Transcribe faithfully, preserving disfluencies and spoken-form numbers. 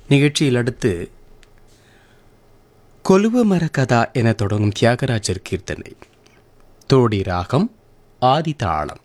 நிகழ்ச்சியில் அடுத்து கொலுவ மர கதா என தொடங்கும் தியாகராஜர் கீர்த்தனை. தோடி ராகம், ஆதி தாளம்.